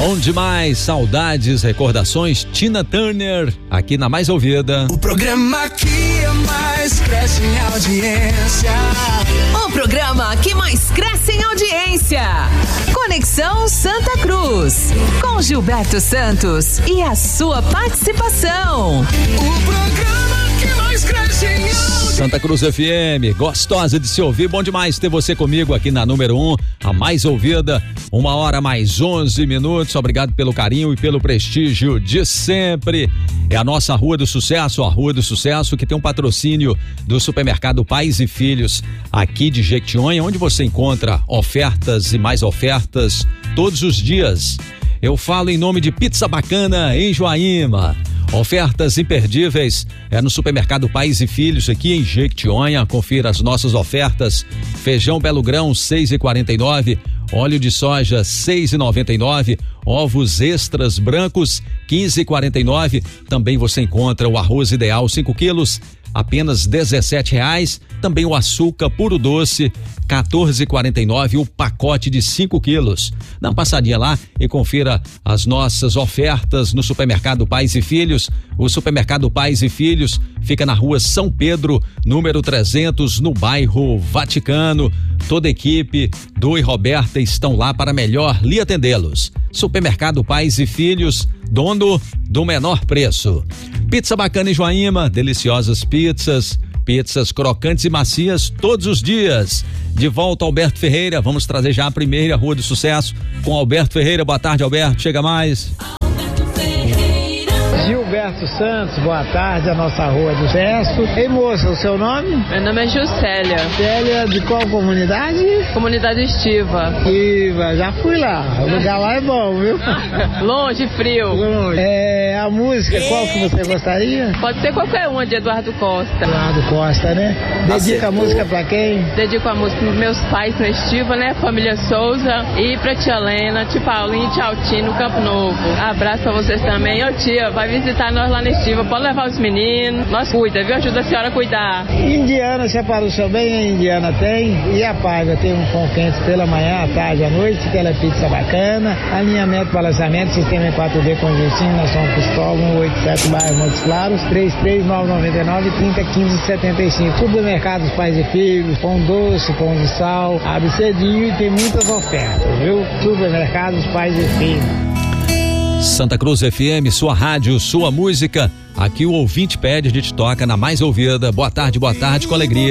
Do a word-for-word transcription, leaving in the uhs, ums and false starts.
Bom demais, saudades, recordações, Tina Turner, aqui na Mais Ouvida. O programa que mais cresce em audiência. O programa que mais cresce em audiência. Conexão Santa Cruz, com Gilberto Santos e a sua participação. O programa que mais cresce em audiência. Santa Cruz F M, gostosa de se ouvir, bom demais ter você comigo aqui na número um, a Mais Ouvida, uma hora mais onze minutos, obrigado pelo carinho e pelo prestígio de sempre. É a nossa Rua do Sucesso, a Rua do Sucesso, que tem um patrocínio do Supermercado Pais e Filhos, aqui de Jequitinhonha, onde você encontra ofertas e mais ofertas todos os dias. Eu falo em nome de Pizza Bacana em Joaíma. Ofertas imperdíveis é no Supermercado Pais e Filhos aqui em Jequitinhonha. Confira as nossas ofertas. Feijão Belo Grão seis e quarenta e nove, óleo de soja seis e noventa e nove, ovos extras brancos quinze e quarenta e nove. Também você encontra o arroz ideal cinco quilos apenas dezessete reais. Também o açúcar puro doce quatorze e quarenta e nove, o pacote de cinco quilos. Dá uma passadinha lá e confira as nossas ofertas no Supermercado Pais e Filhos. O Supermercado Pais e Filhos fica na Rua São Pedro, número trezentos, no bairro Vaticano. Toda a equipe do e Roberta estão lá para melhor lhe atendê-los. Supermercado Pais e Filhos, dono do menor preço. Pizza Bacana em Joaíma, deliciosas pizzas, pizzas crocantes e macias todos os dias. De volta, Alberto Ferreira, vamos trazer já a primeira Rua do Sucesso com Alberto Ferreira. Boa tarde, Alberto, chega mais. Gilberto Santos, boa tarde, a nossa Rua do Sucesso. Ei, moça, o seu nome? Meu nome é Juscelia. Célia, de qual comunidade? Comunidade Estiva. Estiva, já fui lá, o lugar lá é bom, viu? Longe, frio. Longe. É, a música, qual que você gostaria? Pode ser qualquer uma, de Eduardo Costa. Eduardo Costa, né? Dedica Acertou. A música pra quem? Dedico a música pros meus pais na Estiva, né? Família Souza, e pra tia Helena, tia Paulinha e tia Altino, Campo Novo. Abraço pra vocês também. Ô tia, vai visitar nós lá na Estiva, pode levar os meninos, nós cuida, viu? Ajuda a senhora a cuidar. Indiana, separou o seu bem, a Indiana tem, e a Paiva tem um pão quente pela manhã, à tarde, à noite, aquela pizza bacana, alinhamento, balançamento, sistema quatro D com jeitinho, na São Cristóvão, cento e oitenta e sete, bairro Montes Claros, três três nove nove nove, trinta, quinze, setenta e cinco. Supermercados Pais e Filhos, pão doce, pão de sal, abre cedinho e tem muitas ofertas, viu? Supermercados Pais e Filhos. Santa Cruz F M, sua rádio, sua música. Aqui o ouvinte pede, a gente toca na Mais Ouvida. Boa tarde, boa tarde, com alegria.